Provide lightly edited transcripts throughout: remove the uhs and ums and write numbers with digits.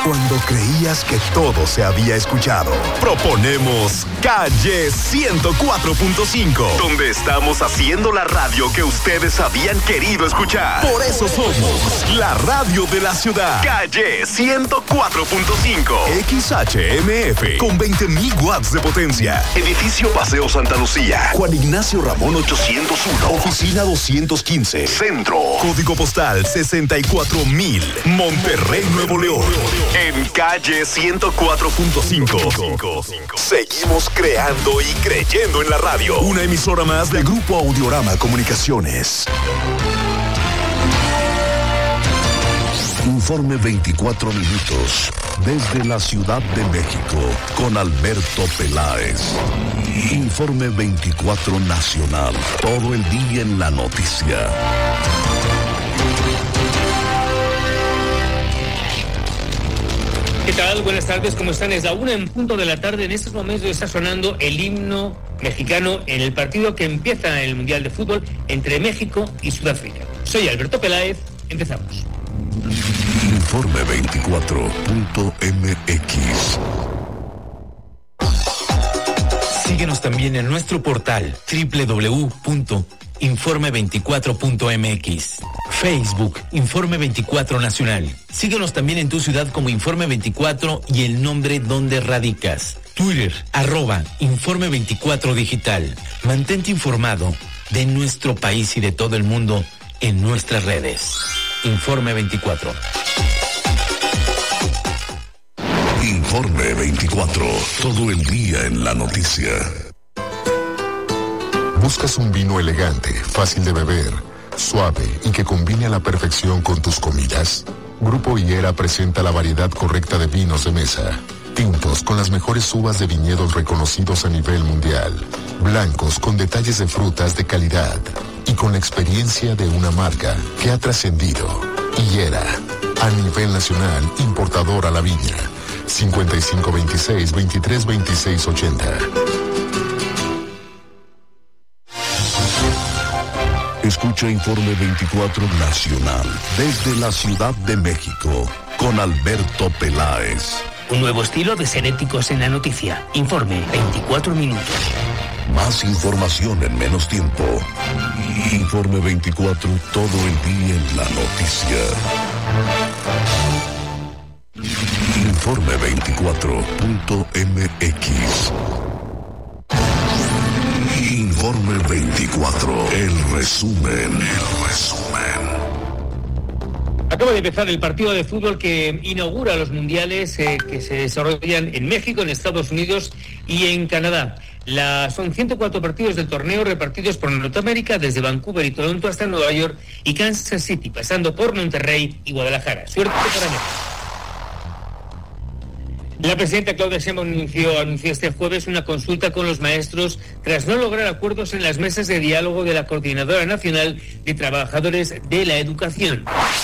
Cuando creías que todo se había escuchado, proponemos Calle 104.5, donde estamos haciendo la radio que ustedes habían querido escuchar. Por eso somos la radio de la ciudad. Calle 104.5, XHMF, con 20.000 watts de potencia. Edificio Paseo Santa Lucía, Juan Ignacio Ramón 801, oficina 215, Centro. Código postal 64,000, Monterrey, Nuevo León. En Calle 104.5. Seguimos creando y creyendo en la radio. Una emisora más del Grupo Audiorama Comunicaciones. Informe 24 minutos desde la Ciudad de México con Alberto Peláez. Informe 24 nacional, todo el día en la noticia. ¿Qué tal? Buenas tardes, ¿cómo están? Es la 1:00 p.m. En estos momentos está sonando el himno mexicano en el partido que empieza en el Mundial de Fútbol entre México y Sudáfrica. Soy Alberto Peláez, empezamos. Informe 24.mx. Síguenos también en nuestro portal www.informe24.mx. Facebook, Informe 24 Nacional. Síguenos también en tu ciudad como Informe 24 y el nombre donde radicas. Twitter, @Informe 24 Digital. Mantente informado de nuestro país y de todo el mundo en nuestras redes. Informe 24. Informe 24, todo el día en la noticia. ¿Buscas un vino elegante, fácil de beber, suave y que combine a la perfección con tus comidas? Grupo Higuera presenta la variedad correcta de vinos de mesa. Tintos con las mejores uvas de viñedos reconocidos a nivel mundial. Blancos con detalles de frutas de calidad y con la experiencia de una marca que ha trascendido. Higuera, a nivel nacional, importador a la viña. 5526-232680. Escucha Informe 24 Nacional desde la Ciudad de México con Alberto Peláez. Un nuevo estilo de ser éticos en la noticia. Informe 24 minutos. Más información en menos tiempo. Informe 24, todo el día en la noticia. Informe 24.mx. Informe 24, el resumen. Acaba de empezar el partido de fútbol que inaugura los mundiales que se desarrollan en México, en Estados Unidos y en Canadá. Son 104 partidos del torneo repartidos por Norteamérica, desde Vancouver y Toronto hasta Nueva York y Kansas City, pasando por Monterrey y Guadalajara. Suerte para México. La presidenta Claudia Sheinbaum anunció este jueves una consulta con los maestros tras no lograr acuerdos en las mesas de diálogo de la Coordinadora Nacional de Trabajadores de la Educación.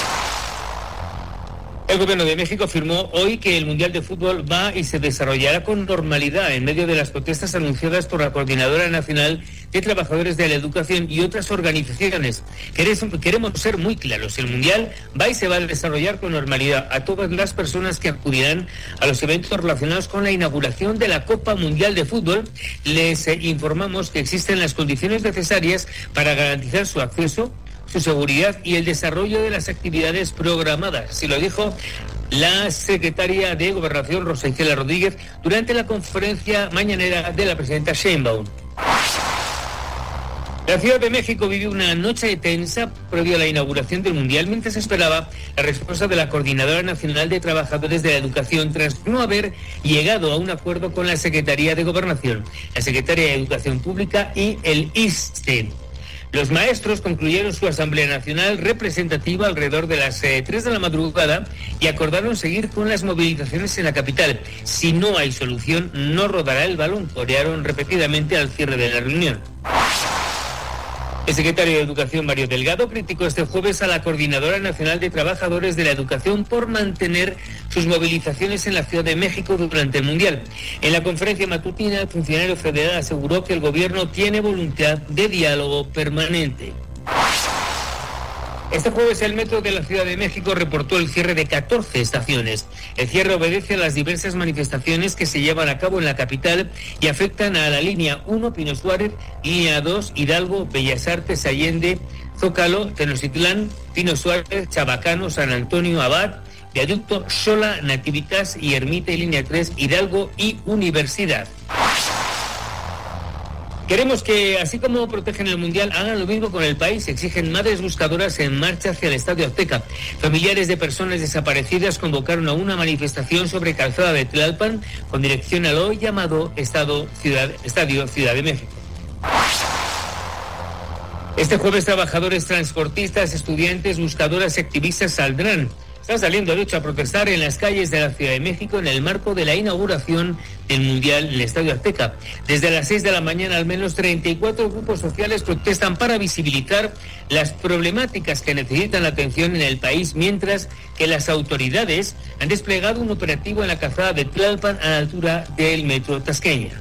El Gobierno de México afirmó hoy que el Mundial de Fútbol va y se desarrollará con normalidad en medio de las protestas anunciadas por la Coordinadora Nacional de Trabajadores de la Educación y otras organizaciones. Queremos ser muy claros, el Mundial va y se va a desarrollar con normalidad. A todas las personas que acudirán a los eventos relacionados con la inauguración de la Copa Mundial de Fútbol, les informamos que existen las condiciones necesarias para garantizar su acceso, su seguridad y el desarrollo de las actividades programadas. Así lo dijo la secretaria de Gobernación, Rosa Isela Rodríguez, durante la conferencia mañanera de la presidenta Sheinbaum. La Ciudad de México vivió una noche tensa previo a la inauguración del Mundial, mientras esperaba la respuesta de la Coordinadora Nacional de Trabajadores de la Educación tras no haber llegado a un acuerdo con la Secretaría de Gobernación, la Secretaría de Educación Pública y el ISSSTE. Los maestros concluyeron su Asamblea Nacional representativa alrededor de las 3 de la madrugada y acordaron seguir con las movilizaciones en la capital. Si no hay solución, no rodará el balón, corearon repetidamente al cierre de la reunión. El secretario de Educación, Mario Delgado, criticó este jueves a la Coordinadora Nacional de Trabajadores de la Educación por mantener sus movilizaciones en la Ciudad de México durante el Mundial. En la conferencia matutina, el funcionario federal aseguró que el gobierno tiene voluntad de diálogo permanente. Este jueves el Metro de la Ciudad de México reportó el cierre de 14 estaciones. El cierre obedece a las diversas manifestaciones que se llevan a cabo en la capital y afectan a la línea 1 Pino Suárez, línea 2 Hidalgo, Bellas Artes, Allende, Zócalo, Tenochtitlán, Pino Suárez, Chabacano, San Antonio, Abad, Viaducto, Xola, Nativitas y Ermita y línea 3 Hidalgo y Universidad. Queremos que, así como protegen el Mundial, hagan lo mismo con el país. Exigen madres buscadoras en marcha hacia el Estadio Azteca. Familiares de personas desaparecidas convocaron a una manifestación sobre Calzada de Tlalpan con dirección al hoy llamado Estadio Ciudad de México. Este jueves trabajadores, transportistas, estudiantes, buscadoras y activistas están saliendo de hecho a protestar en las calles de la Ciudad de México en el marco de la inauguración del Mundial en el Estadio Azteca. Desde las 6 de la mañana al menos 34 grupos sociales protestan para visibilizar las problemáticas que necesitan atención en el país, mientras que las autoridades han desplegado un operativo en la calzada de Tlalpan a la altura del metro tasqueña.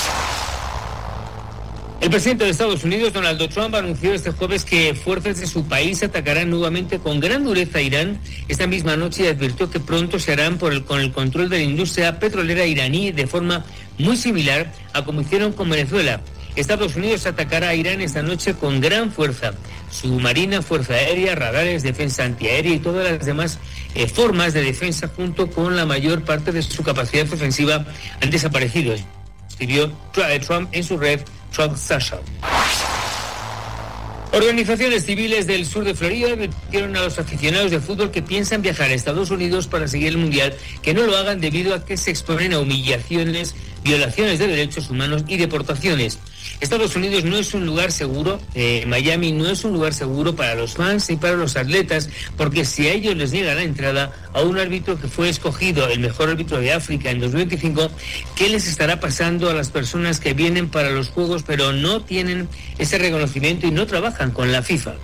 El presidente de Estados Unidos, Donald Trump, anunció este jueves que fuerzas de su país atacarán nuevamente con gran dureza a Irán esta misma noche y advirtió que pronto se harán con el control de la industria petrolera iraní de forma muy similar a como hicieron con Venezuela. Estados Unidos atacará a Irán esta noche con gran fuerza. Su marina, fuerza aérea, radares, defensa antiaérea y todas las demás formas de defensa, junto con la mayor parte de su capacidad ofensiva, han desaparecido, escribió Trump en su red Trump Social. Organizaciones civiles del sur de Florida advirtieron a los aficionados de fútbol que piensan viajar a Estados Unidos para seguir el Mundial que no lo hagan debido a que se exponen a humillaciones, violaciones de derechos humanos y deportaciones. Estados Unidos no es un lugar seguro, Miami no es un lugar seguro para los fans y para los atletas, porque si a ellos les niega la entrada a un árbitro que fue escogido el mejor árbitro de África en 2025, ¿qué les estará pasando a las personas que vienen para los Juegos pero no tienen ese reconocimiento y no trabajan con la FIFA?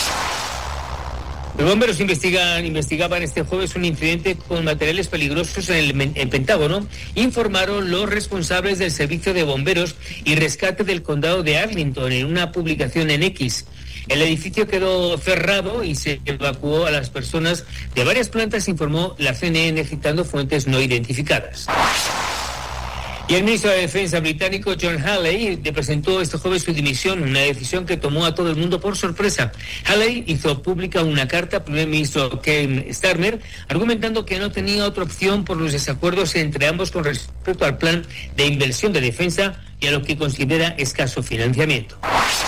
Los bomberos investigaban este jueves un incidente con materiales peligrosos en el Pentágono. Informaron los responsables del Servicio de Bomberos y Rescate del Condado de Arlington en una publicación en X. El edificio quedó cerrado y se evacuó a las personas de varias plantas, informó la CNN, citando fuentes no identificadas. Y el ministro de Defensa británico John Halley presentó este jueves su dimisión, una decisión que tomó a todo el mundo por sorpresa. Halley hizo pública una carta al primer ministro Keir Starmer, argumentando que no tenía otra opción por los desacuerdos entre ambos con respecto al plan de inversión de defensa y a lo que considera escaso financiamiento.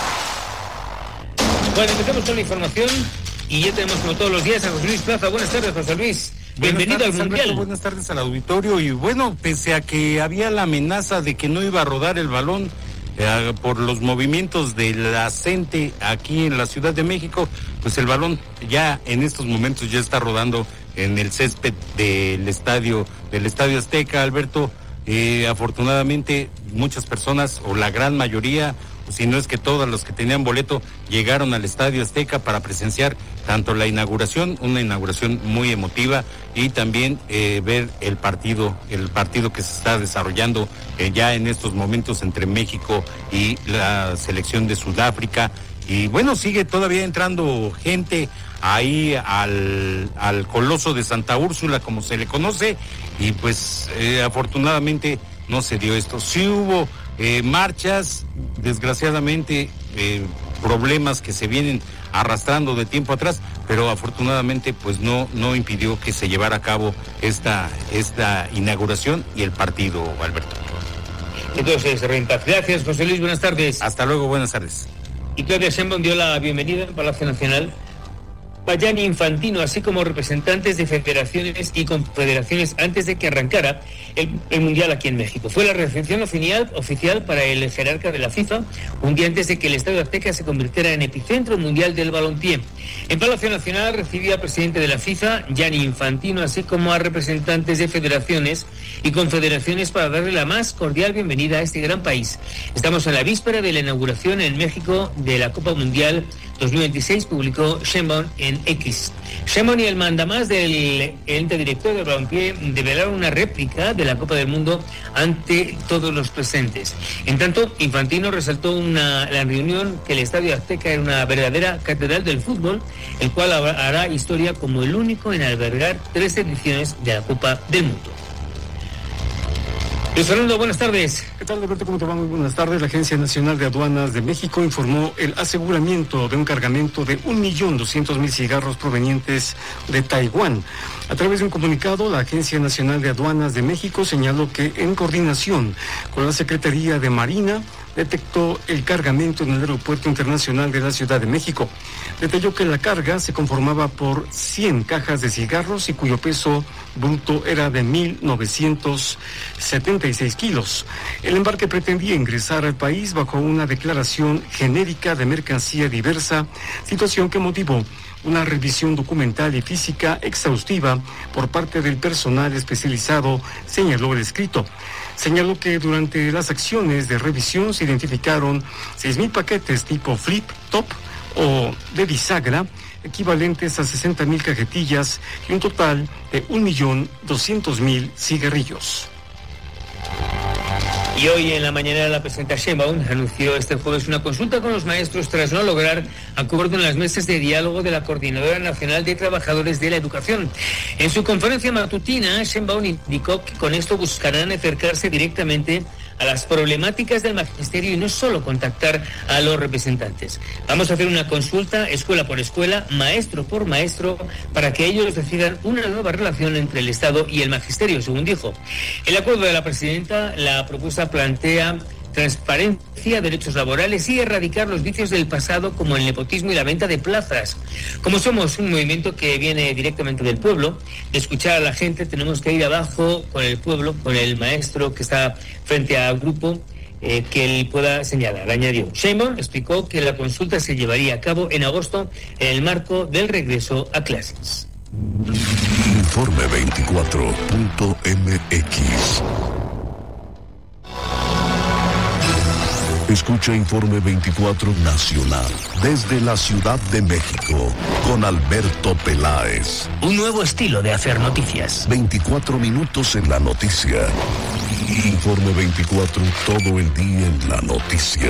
Bueno, empecemos con la información y ya tenemos como todos los días a José Luis Plaza. Buenas tardes, José Luis. Bienvenido al Mundial. Alberto, buenas tardes al auditorio. Y bueno, pese a que había la amenaza de que no iba a rodar el balón por los movimientos de la CENTE aquí en la Ciudad de México, pues el balón ya en estos momentos ya está rodando en el césped del Estadio Azteca, Alberto. Afortunadamente muchas personas, o la gran mayoría, si no es que todos los que tenían boleto, llegaron al Estadio Azteca para presenciar tanto la inauguración, una inauguración muy emotiva, y también ver el partido que se está desarrollando ya en estos momentos entre México y la selección de Sudáfrica. Y bueno, sigue todavía entrando gente ahí al Coloso de Santa Úrsula, como se le conoce, y pues afortunadamente no se dio esto. Sí hubo marchas, desgraciadamente problemas que se vienen arrastrando de tiempo atrás, pero afortunadamente pues no impidió que se llevara a cabo esta inauguración y el partido, Alberto. Entonces, gracias, José Luis, buenas tardes. Hasta luego, buenas tardes. Y Claudia Sheinbaum dio la bienvenida al Palacio Nacional a Gianni Infantino, así como representantes de federaciones y confederaciones antes de que arrancara el Mundial aquí en México. Fue la recepción oficial para el jerarca de la FIFA, un día antes de que el Estadio Azteca se convirtiera en epicentro mundial del balompié. En Palacio Nacional recibía al presidente de la FIFA, Gianni Infantino, así como a representantes de federaciones y confederaciones para darle la más cordial bienvenida a este gran país. Estamos en la víspera de la inauguración en México de la Copa Mundial 2026, publicó Sheinbaum en X. Sheinbaum y el mandamás del ente director de Balompié develaron una réplica de la Copa del Mundo ante todos los presentes. En tanto, Infantino resaltó la reunión que el Estadio Azteca era una verdadera catedral del fútbol, el cual hará historia como el único en albergar 3 ediciones de la Copa del Mundo. Luis Fernando, buenas tardes. ¿Qué tal, Alberto? ¿Cómo te va? Muy buenas tardes. La Agencia Nacional de Aduanas de México informó el aseguramiento de un cargamento de 1.200.000 cigarros provenientes de Taiwán. A través de un comunicado, la Agencia Nacional de Aduanas de México señaló que, en coordinación con la Secretaría de Marina, detectó el cargamento en el Aeropuerto Internacional de la Ciudad de México. Detalló que la carga se conformaba por 100 cajas de cigarros y cuyo peso bruto era de 1.976 kilos. El embarque pretendía ingresar al país bajo una declaración genérica de mercancía diversa, situación que motivó una revisión documental y física exhaustiva por parte del personal especializado, señaló el escrito. Señaló que durante las acciones de revisión se identificaron 6.000 paquetes tipo flip top o de bisagra, equivalentes a 60.000 cajetillas y un total de 1.200.000 cigarrillos. Y hoy en la mañana la presidenta Sheinbaum anunció este jueves una consulta con los maestros tras no lograr acuerdo en las mesas de diálogo de la Coordinadora Nacional de Trabajadores de la Educación. En su conferencia matutina, Sheinbaum indicó que con esto buscarán acercarse directamente a las problemáticas del magisterio y no solo contactar a los representantes. Vamos a hacer una consulta escuela por escuela, maestro por maestro, para que ellos decidan una nueva relación entre el Estado y el magisterio, según dijo. El acuerdo de la presidenta, la propuesta plantea transparencia, derechos laborales y erradicar los vicios del pasado como el nepotismo y la venta de plazas. Como somos un movimiento que viene directamente del pueblo, de escuchar a la gente, tenemos que ir abajo con el pueblo, con el maestro que está frente al grupo, que él pueda señalar, añadió. Sheinbaum explicó que la consulta se llevaría a cabo en agosto en el marco del regreso a clases. Informe 24.mx. Escucha Informe 24 Nacional desde la Ciudad de México con Alberto Peláez. Un nuevo estilo de hacer noticias. 24 minutos en la noticia. Informe 24, todo el día en la noticia.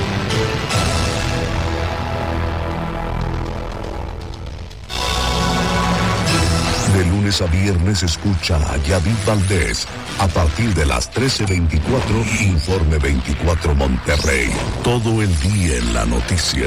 De lunes a viernes escucha a Yadid Valdés. A partir de las 13:24, Informe 24 Monterrey. Todo el día en la noticia.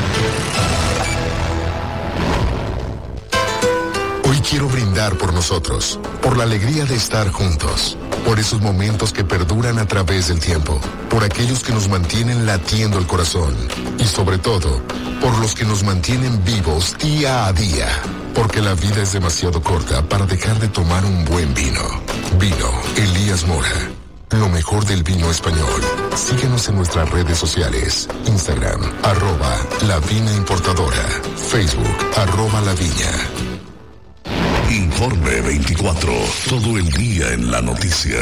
Hoy quiero brindar por nosotros, por la alegría de estar juntos, por esos momentos que perduran a través del tiempo, por aquellos que nos mantienen latiendo el corazón y sobre todo, por los que nos mantienen vivos día a día. Porque la vida es demasiado corta para dejar de tomar un buen vino. Vino Elías Mora. Lo mejor del vino español. Síguenos en nuestras redes sociales. Instagram, @LaVinaImportadora. Facebook, @LaViña. Informe 24, todo el día en la noticia.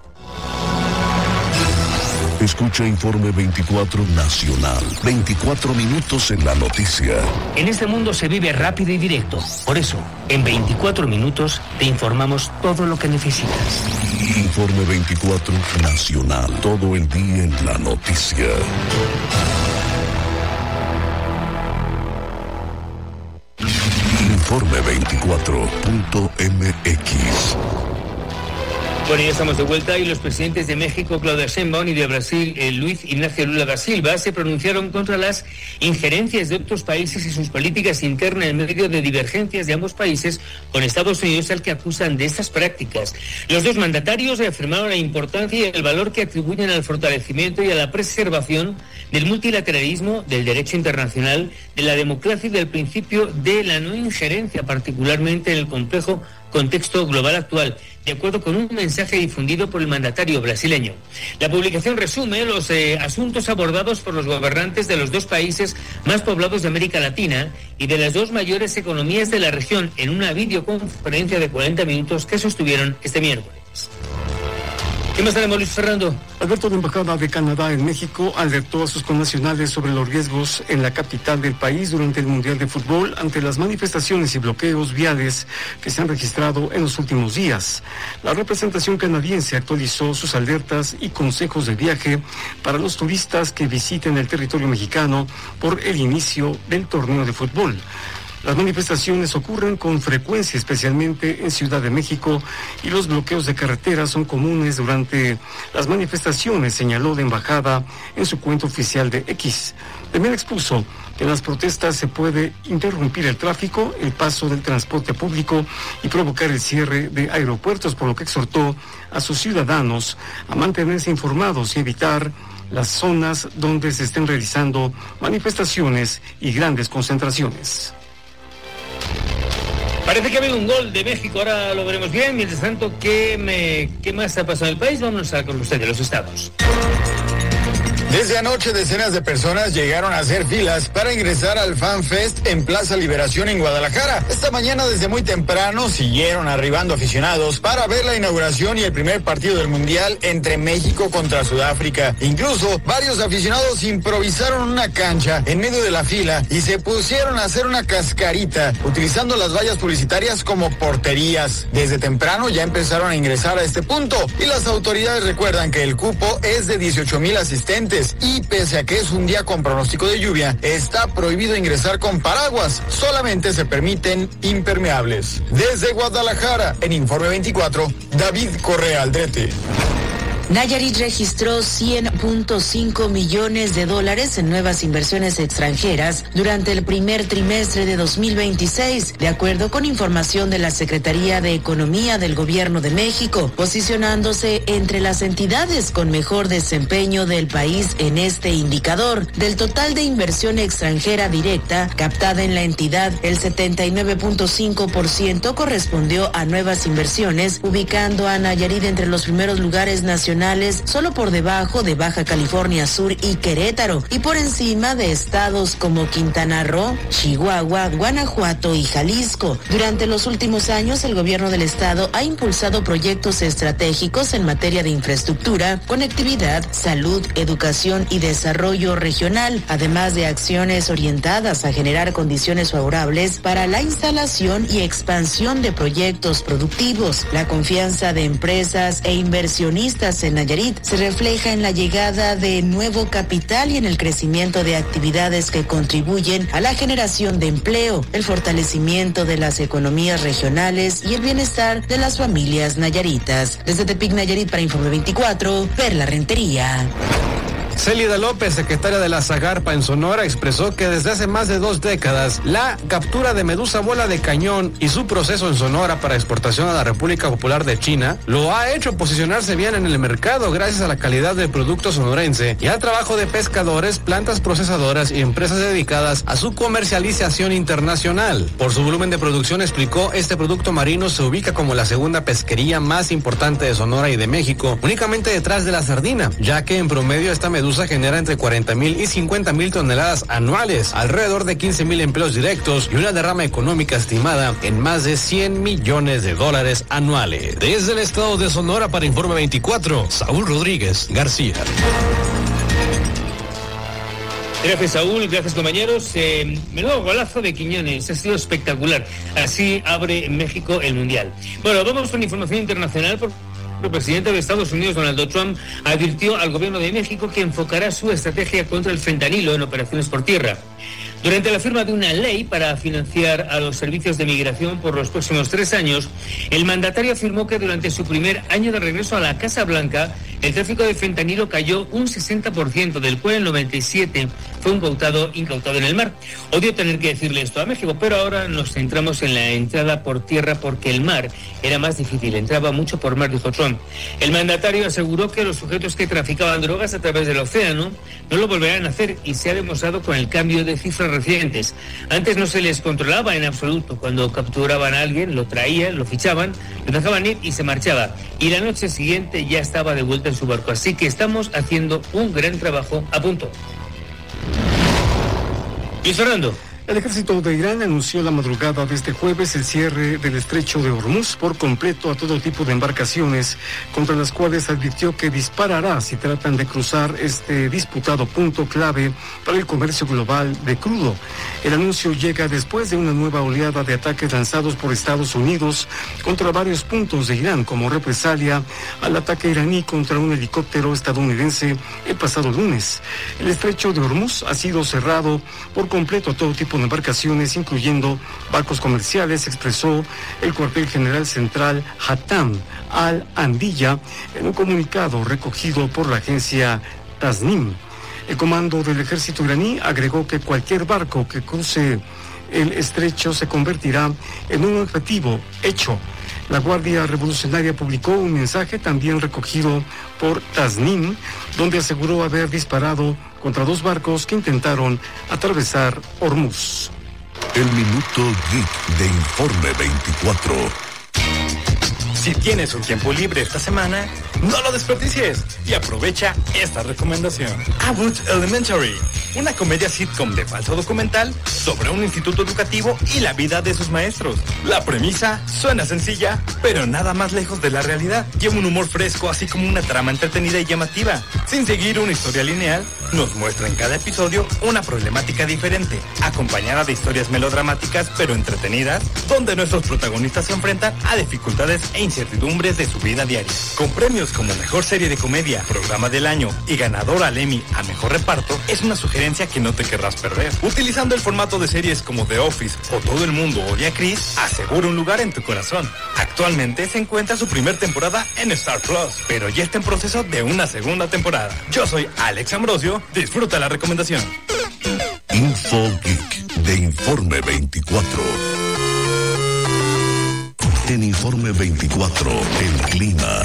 Escucha Informe 24 Nacional. 24 minutos en la noticia. En este mundo se vive rápido y directo. Por eso, en 24 minutos te informamos todo lo que necesitas. Informe 24 Nacional. Todo el día en la noticia. Informe 24.mx. Bueno, ya estamos de vuelta y los presidentes de México, Claudia Sheinbaum, y de Brasil, Luiz Inácio Lula da Silva, se pronunciaron contra las injerencias de otros países y sus políticas internas en medio de divergencias de ambos países con Estados Unidos, al que acusan de estas prácticas. Los dos mandatarios reafirmaron la importancia y el valor que atribuyen al fortalecimiento y a la preservación del multilateralismo, del derecho internacional, de la democracia y del principio de la no injerencia, particularmente en el complejo contexto global actual, de acuerdo con un mensaje difundido por el mandatario brasileño. La publicación resume los asuntos abordados por los gobernantes de los dos países más poblados de América Latina y de las dos mayores economías de la región en una videoconferencia de 40 minutos que sostuvieron este miércoles. ¿Qué más tenemos, Luis Fernando? Alberto, la Embajada de Canadá en México alertó a sus connacionales sobre los riesgos en la capital del país durante el Mundial de Fútbol ante las manifestaciones y bloqueos viales que se han registrado en los últimos días. La representación canadiense actualizó sus alertas y consejos de viaje para los turistas que visiten el territorio mexicano por el inicio del torneo de fútbol. Las manifestaciones ocurren con frecuencia, especialmente en Ciudad de México, y los bloqueos de carreteras son comunes durante las manifestaciones, señaló la embajada en su cuenta oficial de X. También expuso que en las protestas se puede interrumpir el tráfico, el paso del transporte público y provocar el cierre de aeropuertos, por lo que exhortó a sus ciudadanos a mantenerse informados y evitar las zonas donde se estén realizando manifestaciones y grandes concentraciones. Parece que ha habido un gol de México, ahora lo veremos bien. Mientras tanto, ¿qué más ha pasado en el país? Vámonos a con usted de los estados. Desde anoche, decenas de personas llegaron a hacer filas para ingresar al Fan Fest en Plaza Liberación en Guadalajara. Esta mañana, desde muy temprano, siguieron arribando aficionados para ver la inauguración y el primer partido del Mundial entre México contra Sudáfrica. Incluso, varios aficionados improvisaron una cancha en medio de la fila y se pusieron a hacer una cascarita, utilizando las vallas publicitarias como porterías. Desde temprano ya empezaron a ingresar a este punto y las autoridades recuerdan que el cupo es de 18,000 asistentes. Y pese a que es un día con pronóstico de lluvia, está prohibido ingresar con paraguas, solamente se permiten impermeables. Desde Guadalajara, en Informe 24, David Correa Aldrete. Nayarit registró $100.5 millones en nuevas inversiones extranjeras durante el primer trimestre de 2026, de acuerdo con información de la Secretaría de Economía del Gobierno de México, posicionándose entre las entidades con mejor desempeño del país en este indicador. Del total de inversión extranjera directa captada en la entidad, el 79.5% correspondió a nuevas inversiones, ubicando a Nayarit entre los primeros lugares nacionales, solo por debajo de Baja California Sur y Querétaro, y por encima de estados como Quintana Roo, Chihuahua, Guanajuato y Jalisco. Durante los últimos años, el gobierno del estado ha impulsado proyectos estratégicos en materia de infraestructura, conectividad, salud, educación y desarrollo regional, además de acciones orientadas a generar condiciones favorables para la instalación y expansión de proyectos productivos. La confianza de empresas e inversionistas en Nayarit se refleja en la llegada de nuevo capital y en el crecimiento de actividades que contribuyen a la generación de empleo, el fortalecimiento de las economías regionales y el bienestar de las familias nayaritas. Desde Tepic, Nayarit, para Informe 24, Perla Rentería. Célida López, secretaria de la Zagarpa en Sonora, expresó que desde hace más de 2 décadas la captura de medusa bola de cañón y su proceso en Sonora para exportación a la República Popular de China lo ha hecho posicionarse bien en el mercado gracias a la calidad del producto sonorense y al trabajo de pescadores, plantas procesadoras y empresas dedicadas a su comercialización internacional. Por su volumen de producción, explicó, este producto marino se ubica como la segunda pesquería más importante de Sonora y de México, únicamente detrás de la sardina, ya que en promedio esta medusa genera entre 40,000 y 50,000 toneladas anuales, alrededor de 15,000 empleos directos y una derrama económica estimada en más de $100 millones anuales. Desde el estado de Sonora, para Informe 24, Saúl Rodríguez García. Gracias, Saúl, gracias, compañeros. Menudo golazo de Quiñones, ha sido espectacular. Así abre México el Mundial. Bueno, vamos con información internacional. El presidente de Estados Unidos, Donald Trump, advirtió al gobierno de México que enfocará su estrategia contra el fentanilo en operaciones por tierra. Durante la firma de una ley para financiar a los servicios de migración por los próximos 3 años, el mandatario afirmó que durante su primer año de regreso a la Casa Blanca, el tráfico de fentanilo cayó un 60%, del cual el 97% fue incautado en el mar. Odio tener que decirle esto a México, pero ahora nos centramos en la entrada por tierra porque el mar era más difícil, entraba mucho por mar, dijo Trump. El mandatario aseguró que los sujetos que traficaban drogas a través del océano no lo volverán a hacer y se ha demostrado con el cambio de cifras recientes. Antes no se les controlaba en absoluto. Cuando capturaban a alguien, lo traían, lo fichaban, lo dejaban ir y se marchaba. Y la noche siguiente ya estaba de vuelta en su barco. Así que estamos haciendo un gran trabajo a punto. Y Fernando. El ejército de Irán anunció la madrugada de este jueves el cierre del estrecho de Hormuz por completo a todo tipo de embarcaciones, contra las cuales advirtió que disparará si tratan de cruzar este disputado punto clave para el comercio global de crudo. El anuncio llega después de una nueva oleada de ataques lanzados por Estados Unidos contra varios puntos de Irán como represalia al ataque iraní contra un helicóptero estadounidense el pasado lunes. El estrecho de Hormuz ha sido cerrado por completo a todo tipo de embarcaciones, incluyendo barcos comerciales, expresó el cuartel general central Hatam al-Andiyya en un comunicado recogido por la agencia Tasnim. El comando del ejército iraní agregó que cualquier barco que cruce el estrecho se convertirá en un objetivo hecho. La Guardia Revolucionaria publicó un mensaje también recogido por Tasnim, donde aseguró haber disparado contra 2 barcos que intentaron atravesar Hormuz. El Minuto Geek de Informe 24. Si tienes un tiempo libre esta semana, no lo desperdicies y aprovecha esta recomendación. Abbott Elementary, una comedia sitcom de falso documental sobre un instituto educativo y la vida de sus maestros. La premisa suena sencilla, pero nada más lejos de la realidad. Lleva un humor fresco, así como una trama entretenida y llamativa. Sin seguir una historia lineal, nos muestra en cada episodio una problemática diferente, acompañada de historias melodramáticas pero entretenidas, donde nuestros protagonistas se enfrentan a dificultades e incertidumbres de su vida diaria. Con premios como Mejor Serie de Comedia, Programa del Año y ganador al Emmy a Mejor Reparto, es una sugerencia que no te querrás perder. Utilizando el formato de series como The Office o Todo el Mundo odia a Chris, asegura un lugar en tu corazón. Actualmente se encuentra su primer temporada en Star Plus, pero ya está en proceso de una segunda temporada. Yo soy Alex Ambrosio, disfruta la recomendación. Info Geek de Informe 24. En Informe 24, el clima.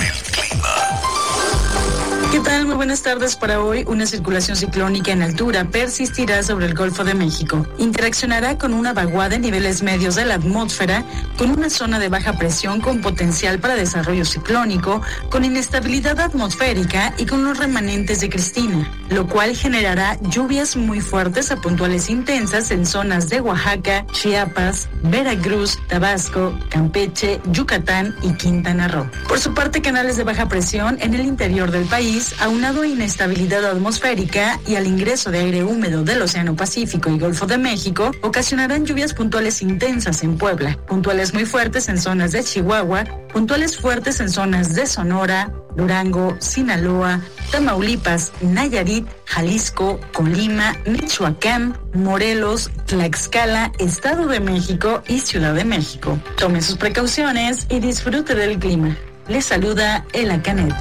¿Qué tal? Muy buenas tardes para hoy. Una circulación ciclónica en altura persistirá sobre el Golfo de México. Interaccionará con una vaguada en niveles medios de la atmósfera, con una zona de baja presión con potencial para desarrollo ciclónico, con inestabilidad atmosférica y con los remanentes de Cristina, lo cual generará lluvias muy fuertes a puntuales intensas en zonas de Oaxaca, Chiapas, Veracruz, Tabasco, Campeche, Yucatán y Quintana Roo. Por su parte, canales de baja presión en el interior del país, aunado a inestabilidad atmosférica y al ingreso de aire húmedo del Océano Pacífico y Golfo de México, ocasionarán lluvias puntuales intensas en Puebla, puntuales muy fuertes en zonas de Chihuahua, puntuales fuertes en zonas de Sonora, Durango, Sinaloa, Tamaulipas, Nayarit, Jalisco, Colima, Michoacán, Morelos, Tlaxcala, Estado de México y Ciudad de México. Tome sus precauciones y disfrute del clima. Les saluda Ela Canet.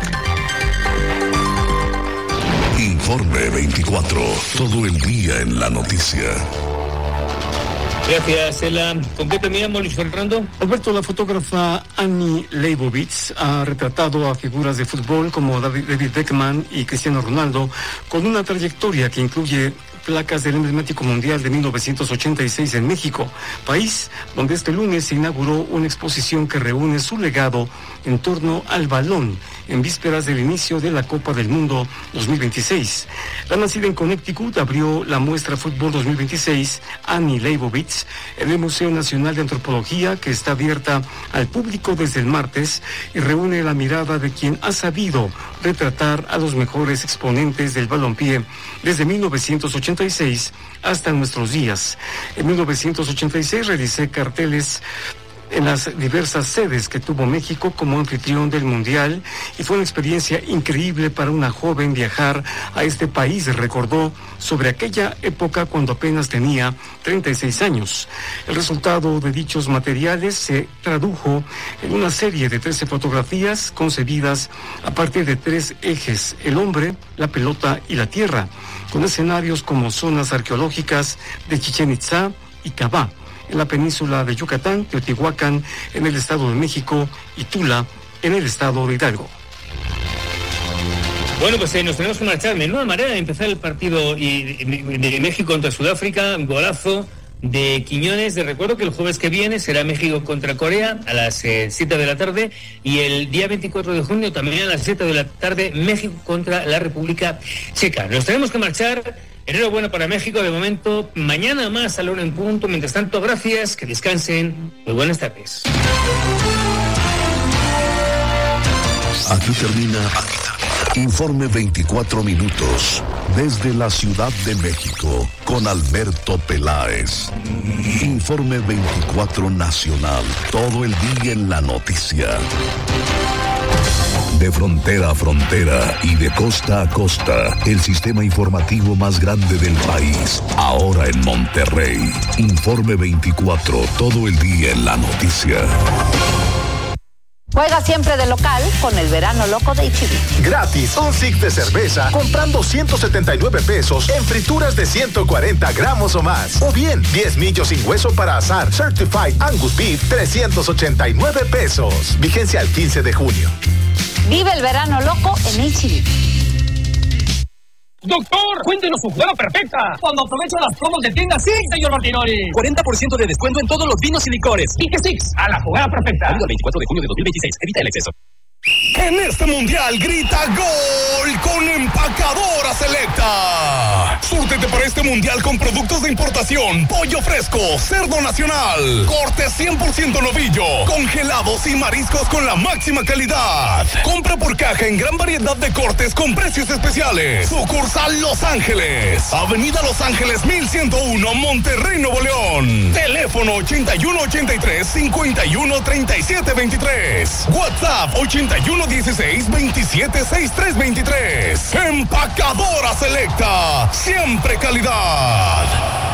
Informe 24, todo el día en la noticia. Gracias, Ela. ¿Con qué terminamos, Luis Fernando? Alberto, la fotógrafa Annie Leibovitz ha retratado a figuras de fútbol como David Beckham y Cristiano Ronaldo con una trayectoria que incluye placas del emblemático Mundial de 1986 en México, país donde este lunes se inauguró una exposición que reúne su legado en torno al balón en vísperas del inicio de la Copa del Mundo 2026. La nacida en Connecticut abrió la muestra Fútbol 2026 Annie Leibovitz en el Museo Nacional de Antropología, que está abierta al público desde el martes y reúne la mirada de quien ha sabido retratar a los mejores exponentes del balompié desde 1986 hasta nuestros días. En 1986 realicé carteles en las diversas sedes que tuvo México como anfitrión del Mundial y fue una experiencia increíble para una joven viajar a este país, recordó sobre aquella época cuando apenas tenía 36 años. El resultado de dichos materiales se tradujo en una serie de 13 fotografías concebidas a partir de 3 ejes: el hombre, la pelota y la tierra, con escenarios como zonas arqueológicas de Chichén Itzá y Cabá, en la península de Yucatán, Teotihuacán en el Estado de México y Tula en el Estado de Hidalgo. Bueno, pues nos tenemos que marchar. Menuda manera de empezar el partido de México contra Sudáfrica, golazo de Quiñones. De recuerdo que el jueves que viene será México contra Corea a las 7 de la tarde y el día 24 de junio también a las 7 de la tarde México contra la República Checa. Nos tenemos que marchar. Enhorabuena para México, de momento, mañana más a la 1 en punto. Mientras tanto, gracias, que descansen. Muy buenas tardes. Aquí termina Informe 24 minutos desde la Ciudad de México con Alberto Peláez. Informe 24 nacional, todo el día en la noticia. De frontera a frontera y de costa a costa, el sistema informativo más grande del país, ahora en Monterrey. Informe 24, todo el día en la noticia. Juega siempre de local con el verano loco de H-E-B. Gratis, un six de cerveza comprando 179 pesos en frituras de 140 gramos o más. O bien, 10 millos sin hueso para asar Certified Angus Beef, 389 pesos. Vigencia al 15 de junio. Vive el verano loco en H-E-B. Doctor, cuéntenos su jugada perfecta. Cuando aprovecho las promos de tienda Six, señor Martinoli. 40% de descuento en todos los vinos y licores. Dije Six, a la jugada perfecta. El 24 de junio de 2026. Evita el exceso. En este mundial grita gol con Empacadora Selecta. Súrtete para este mundial con productos de importación, pollo fresco, cerdo nacional, corte 100% novillo, congelados y mariscos con la máxima calidad. Compra por caja en gran variedad de cortes con precios especiales. Sucursal Los Ángeles, Avenida Los Ángeles 1101, Monterrey, Nuevo León. Teléfono 8183-513723. WhatsApp 8116-276323. Empacadora Selecta, siempre calidad.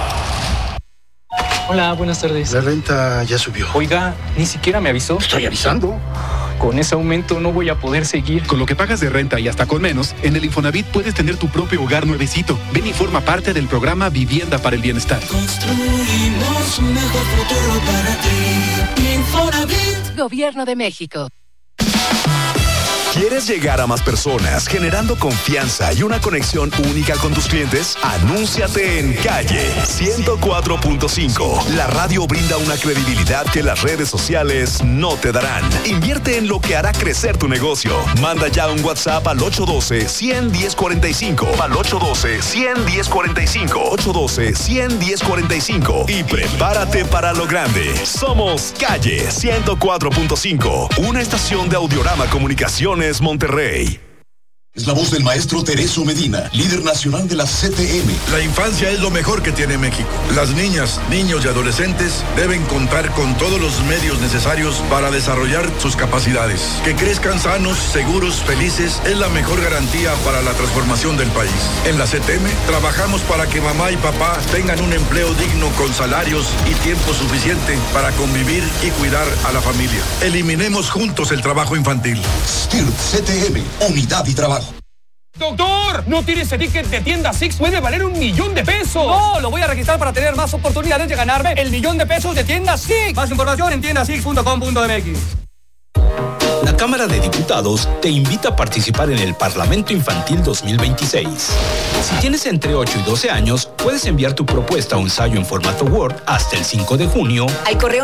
Hola, buenas tardes. La renta ya subió. Oiga, ni siquiera me avisó. Estoy avisando. Con ese aumento no voy a poder seguir. Con lo que pagas de renta y hasta con menos, en el Infonavit puedes tener tu propio hogar nuevecito. Ven y forma parte del programa Vivienda para el Bienestar. Construimos un mejor futuro para ti. Infonavit. Gobierno de México. ¿Quieres llegar a más personas generando confianza y una conexión única con tus clientes? Anúnciate en Calle 104.5. La radio brinda una credibilidad que las redes sociales no te darán. Invierte en lo que hará crecer tu negocio. Manda ya un WhatsApp al 812-100-1045. Al 812-100-1045. 812-100-1045. Y prepárate para lo grande. Somos Calle 104.5. Una estación de Audiorama Comunicaciones Monterrey. Es la voz del maestro Tereso Medina, líder nacional de la CTM. La infancia es lo mejor que tiene México. Las niñas, niños y adolescentes deben contar con todos los medios necesarios para desarrollar sus capacidades. Que crezcan sanos, seguros, felices es la mejor garantía para la transformación del país. En la CTM trabajamos para que mamá y papá tengan un empleo digno con salarios y tiempo suficiente para convivir y cuidar a la familia. Eliminemos juntos el trabajo infantil. STIRT CTM, unidad y trabajo. ¡Doctor! ¿No tiene ese ticket de tienda Six? ¡Puede valer $1,000,000! ¡No! Lo voy a registrar para tener más oportunidades de ganarme el $1,000,000 de tienda Six. Más información en tiendasix.com.mx. La Cámara de Diputados te invita a participar en el Parlamento Infantil 2026. Si tienes entre 8 y 12 años, puedes enviar tu propuesta o ensayo en formato Word hasta el 5 de junio al correo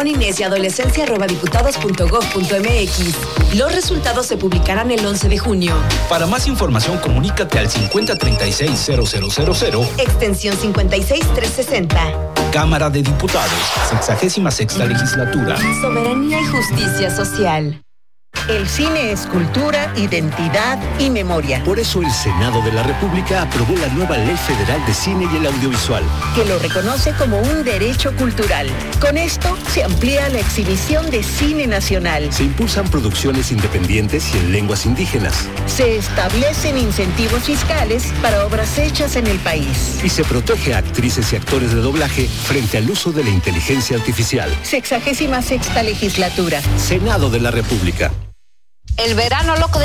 ninesyadolescencia@diputados.gov.mx. Los resultados se publicarán el 11 de junio. Para más información, comunícate al 5036-0000, extensión 56360. Cámara de Diputados, 66ª legislatura. Soberanía y justicia social. El cine es cultura, identidad y memoria. Por eso el Senado de la República aprobó la nueva Ley Federal de Cine y el Audiovisual, que lo reconoce como un derecho cultural. Con esto se amplía la exhibición de cine nacional. Se impulsan producciones independientes y en lenguas indígenas. Se establecen incentivos fiscales para obras hechas en el país. Y se protege a actrices y actores de doblaje frente al uso de la inteligencia artificial. 66ª legislatura. Senado de la República. El verano loco de